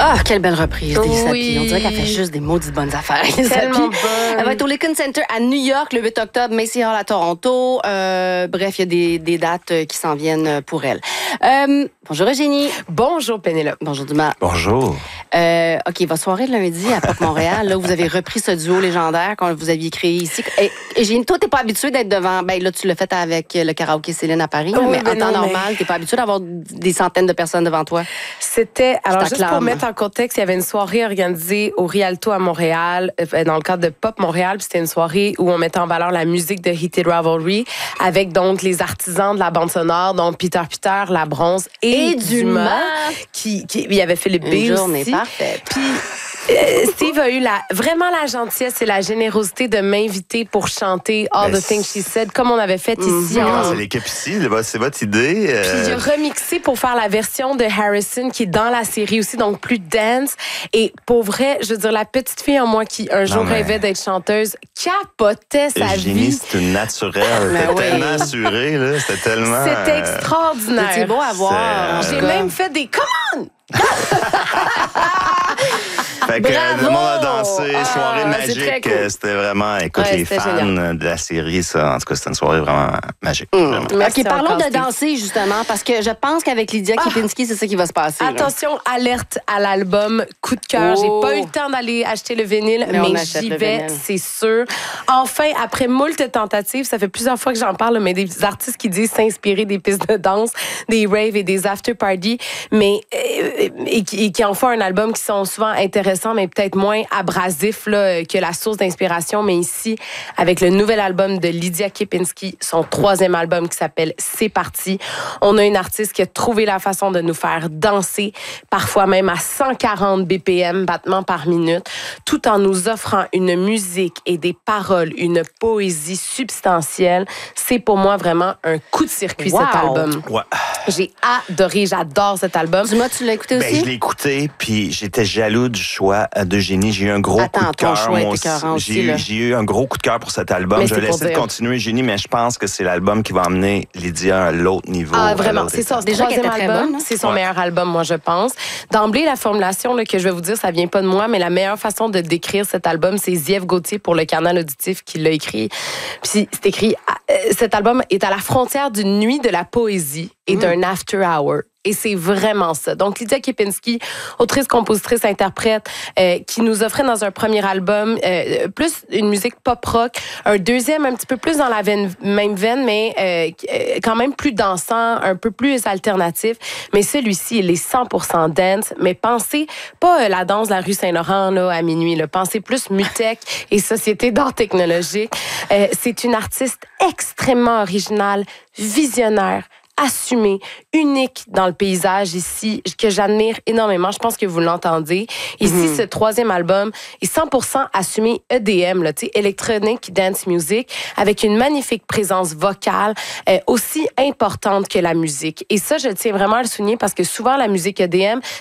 Ah, quelle belle reprise, Délissa Oui. P. On dirait qu'elle fait juste des maudites bonnes affaires. Tellement bonne. Elle va être au Lincoln Center à New York le 8 octobre, Macy Hall à Toronto. Bref, il y a des dates qui s'en viennent pour elle. Bonjour Eugénie. Bonjour Pénélope. Bonjour Dumas. Bonjour. OK, votre soirée de lundi à Pop Montréal, là, vous avez repris ce duo légendaire que vous aviez créé ici. Eugénie, toi, t'es pas habituée d'être devant... Ben là, tu l'as fait avec le karaoké Céline à Paris, Oui, mais en temps non, normal, t'es pas habituée d'avoir des centaines de personnes devant toi. C'était, alors juste t'acclame. pour mettre en contexte, il y avait une soirée organisée au Rialto à Montréal, dans le cadre de Pop Montréal, puis c'était une soirée où on mettait en valeur la musique de Heated Rivalry, avec donc les artisans de la bande sonore, donc Peter, La Bronze et Dumas, il y avait Philippe B Une journée aussi. parfaite. Puis Steve a eu vraiment la gentillesse et la générosité de m'inviter pour chanter All the Things She Said, comme on avait fait ici. C'est l'équipe ici, c'est votre idée. Puis j'ai remixé pour faire la version de Harrison qui est dans la série aussi, donc plus dance. Et pour vrai, je veux dire, la petite fille en moi qui un jour rêvait d'être chanteuse capotait sa Eugénie, vie. c'est une naturelle. Elle était tellement assurée, là. C'était tellement... C'était extraordinaire. C'était beau à voir. J'ai même fait des « Come on! » Fait que le monde a dansé, soirée c'est très magique. cool. C'était vraiment, écoute, les c'était fans génial. de la série, ça, en tout cas, c'était une soirée vraiment magique. Vraiment. Merci OK, parlons encore, de Steve. danser, justement, parce que je pense qu'avec Lydia Kipinski, c'est ça qui va se passer. là. Attention, alerte à l'album Coup de cœur. Oh. J'ai pas eu le temps d'aller acheter le vinyle, Mais on mais achète j'y le vais, vinyle. c'est sûr. Enfin, après moult tentatives, ça fait plusieurs fois que j'en parle, mais des artistes qui disent s'inspirer des pistes de danse, des raves et des after-parties, mais et qui en font un album qui sont souvent intéressants, mais peut-être moins abrasifs là, que la source d'inspiration. Mais ici, avec le nouvel album de Lydia Kipinski, son 3e album qui s'appelle C'est parti, on a une artiste qui a trouvé la façon de nous faire danser, parfois même à 140 BPM, battements par minute, tout en nous offrant une musique et des paroles, une poésie substantielle. C'est pour moi vraiment un coup de circuit, Wow. cet album. Ouais. J'ai adoré, j'adore cet album. Dumas, tu l'as écouté aussi? Je l'ai écouté, puis j'étais jaloux du choix d'Eugénie. J'ai eu un gros Attends, coup de ton cœur. choix est Moi écœurant aussi, J'ai là. eu un gros coup de cœur pour cet album. Mais Je vais c'est pour laisser dire. continuer, Eugénie, mais je pense que c'est l'album qui va emmener Lydia à l'autre niveau. Ah, à vraiment, l'autre c'est ça. étape. Ce Déjà qu'elle troisième était très album, bonne, hein? c'est son Ouais. meilleur album, moi, je pense. D'emblée, la formulation là, que je vais vous dire, ça vient pas de moi, mais la meilleure façon de décrire cet album, c'est Ziev Gauthier pour le Canal Auditif qui l'a écrit. Puis c'est écrit, cet album est à la frontière d'une nuit de la poésie et d'un after hour. Et c'est vraiment ça. Donc, Lydia Kipinski, autrice, compositrice, interprète, qui nous offrait dans un premier album plus une musique pop-rock, un deuxième un petit peu plus dans la même veine, mais quand même plus dansant, un peu plus alternatif. Mais celui-ci, il est 100% dance, mais pensez pas la danse de la rue Saint-Laurent là, à minuit, là. Pensez plus Mutech et Société d'art technologique. C'est une artiste extrêmement originale, visionnaire, assumé, unique dans le paysage ici, que j'admire énormément. Je pense que vous l'entendez. Ici, ce 3e album est 100% assumé EDM, là, tu sais, Electronic Dance Music, avec une magnifique présence vocale aussi importante que la musique. Et ça, je tiens vraiment à le souligner parce que souvent, la musique EDM,